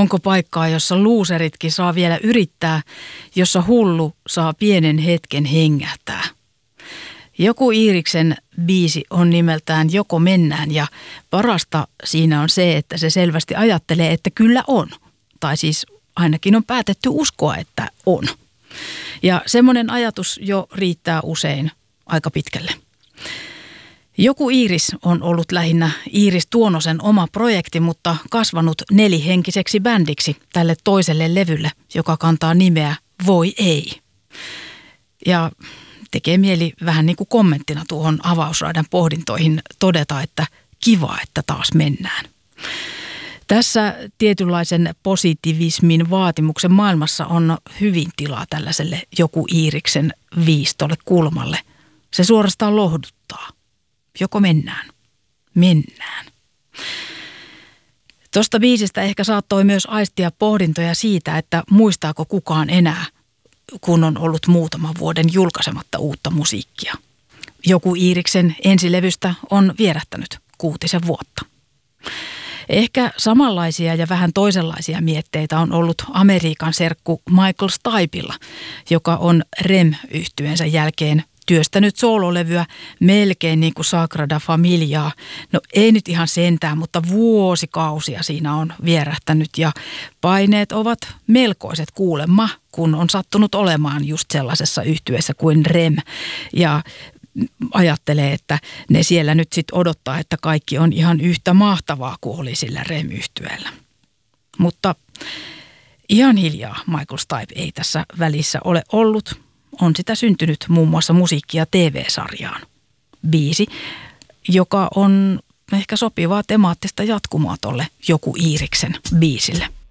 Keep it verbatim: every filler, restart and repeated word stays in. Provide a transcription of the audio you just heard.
Onko paikkaa, jossa luuseritkin saa vielä yrittää, jossa hullu saa pienen hetken hengähtää? Joku Iiriksen biisi on nimeltään Joko mennään ja parasta siinä on se, että se selvästi ajattelee, että kyllä on. Tai siis ainakin on päätetty uskoa, että on. Ja semmoinen ajatus jo riittää usein aika pitkälle. Joku Iiris on ollut lähinnä Iiris Tuonosen oma projekti, mutta kasvanut nelihenkiseksi bändiksi tälle toiselle levylle, joka kantaa nimeä Voi ei. Ja tekee mieli vähän niin kuin kommenttina tuohon avausraidan pohdintoihin todeta, että kiva, että taas mennään. Tässä tietynlaisen positiivismin vaatimuksen maailmassa on hyvin tilaa tällaiselle Joku Iiriksen viistolle kulmalle. Se suorastaan lohduttaa. Joko mennään? Mennään. Tuosta biisistä ehkä saattoi myös aistia pohdintoja siitä, että muistaako kukaan enää, kun on ollut muutaman vuoden julkaisematta uutta musiikkia. Joku Iiriksen ensilevystä on vierähtänyt kuutisen vuotta. Ehkä samanlaisia ja vähän toisenlaisia mietteitä on ollut Amerikan serkku Michael Stipeilla, joka on R E M-yhtyeensä jälkeen työstänyt soololevyä melkein niin kuin Sagrada Familiaa. No ei nyt ihan sentään, mutta vuosikausia siinä on vierähtänyt ja paineet ovat melkoiset kuulemma, kun on sattunut olemaan just sellaisessa yhtyeessä kuin R E M. Ja ajattelee, että ne siellä nyt sitten odottaa, että kaikki on ihan yhtä mahtavaa kuin oli sillä R E M-yhtyeellä. Mutta ihan hiljaa Michael Stipe ei tässä välissä ole ollut. On sitä syntynyt muun muassa musiikkia T V-sarjaan. Biisi, joka on ehkä sopivaa temaattista jatkumoa tolle Joku Iiriksen biisille.